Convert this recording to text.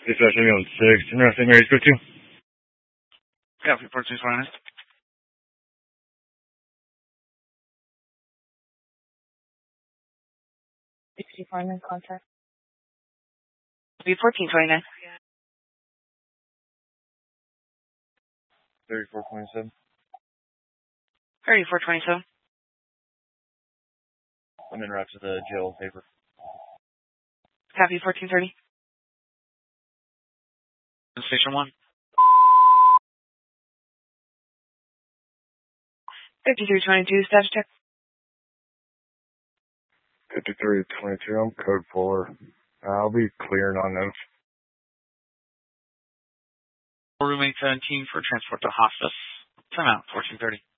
Dispatch on 6, St. Mary's, go to. Copy, 1429. 64 in contact. Copy, 1429. 3427. 3427. I'm en route to the jail paper. Copy, 1430. Station 1. 5322, status check. 5322, I'm code 4. I'll be clearing on those. Roommate 17 for transport to hospice. Time out, 1430.